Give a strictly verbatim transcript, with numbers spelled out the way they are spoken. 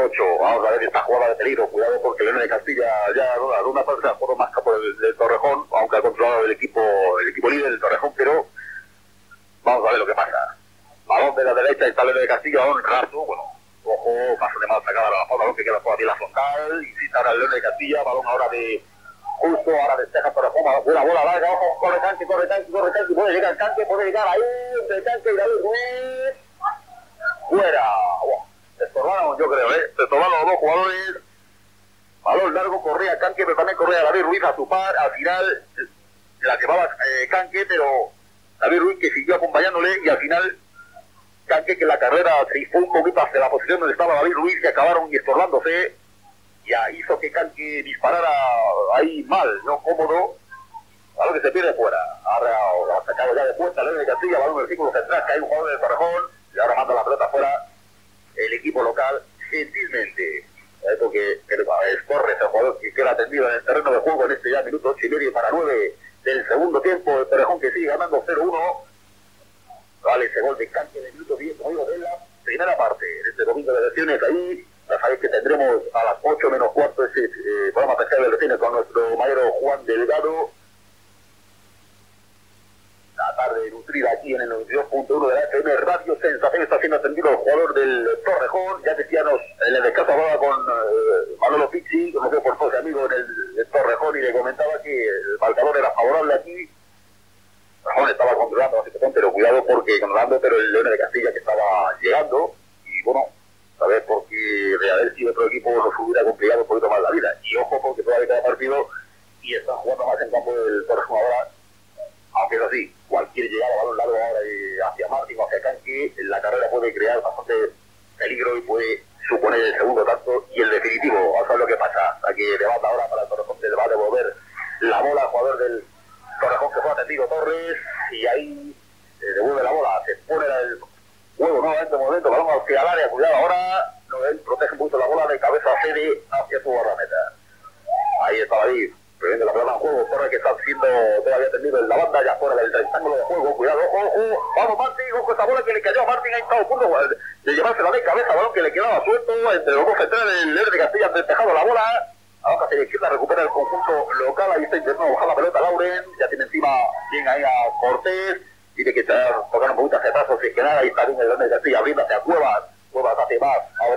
ocho. Vamos a ver esta jugada de peligro. Cuidado porque León de Castilla ya no, a una parte por más campo del, del Torrejón, aunque ha controlado el equipo, el equipo líder del Torrejón, pero vamos a ver lo que pasa. Balón de la derecha, está León de Castilla, balón raso, bueno, ojo, paso de mal sacada la balón que queda todavía la frontal, y si está el León de Castilla, balón ahora de justo, ahora despeja Torrejón, una bola larga, ojo, corre Canque, corre Canque, corre Canque, puede llegar Canque, puede llegar ahí, entre Canque y David Ruiz, fuera, wow. Se estorbaron, yo creo, ¿eh? Se estorbaron los dos jugadores. Balón largo, corría Canque, pero también corría David Ruiz a su par. Al final la llevaba eh, Canque, pero David Ruiz que siguió acompañándole y al final Canque que en la carrera se fue un poquito hacia la posición donde estaba David Ruiz y acabaron estorbándose. Ya hizo que Canque disparara ahí mal, no cómodo. Balón que se pierde fuera. Ahora ha sacado ya de puerta León de Castilla, balón del círculo central, que hay un jugador de Torrejón y ahora manda la pelota fuera. El equipo local, gentilmente, eh, porque es Torres, el jugador que queda atendido en el terreno de juego en este ya minuto ocho y medio para nueve del segundo tiempo, el Torrejón que sigue ganando cero uno, vale ese gol de Canque de minuto diez, como digo, de la primera parte, en este domingo de elecciones, ahí, ya sabéis que tendremos a las ocho menos cuarto ese eh, programa especial de elecciones con nuestro maestro Juan Delgado, la tarde nutrida aquí en el noventa y dos punto uno de la F M Radio Sensación. Está siendo atendido el jugador del Torrejón. Ya decíamos en el descanso hablaba con eh, Manolo Pizzi, conocido por todos amigos en el, el Torrejón, y le comentaba que el marcador era favorable aquí. Torrejón estaba controlando la situación, pero cuidado porque controlando, pero el León de Castilla que estaba llegando, y bueno, a ver, porque de haber sido otro equipo nos hubiera complicado un poquito más la vida. Y ojo porque todavía queda partido y están jugando más en campo del Torrejón ahora. Aunque es así, cualquier llegada a balón largo ahora hacia Martín o hacia Canque, la carrera puede crear bastante peligro y puede suponer el segundo tanto y el definitivo. Vamos a ver lo que pasa. Aquí debate ahora para el Torrejón, le va a devolver la bola al jugador del Torrejón que fue atendido Torres y ahí eh, devuelve la bola, se pone el juego nuevamente un momento, balón hacia el área, cuidado ahora, no, él protege un poquito la bola de cabeza cede hacia su guardameta. Ahí está David. Previendo la pelota en juego, Torres que está siendo todavía atendido en la banda, ya fuera del rectángulo de juego, cuidado, ojo, ojo, vamos Martín, ojo esa bola que le cayó a Martín, ha estado a punto de llevársela de cabeza, balón que le quedaba suelto, entre los dos centrales, el León de Castilla ha despejado la bola, ahora hacia la izquierda recupera el conjunto local, ahí está intentando bajar la pelota Lauren, ya tiene encima bien ahí a Cortés, tiene que estar tocando un poquito hacia atrás, si es que nada, ahí está bien el León de Castilla, abriendo hacia Cuevas, Cuevas hace más, ahora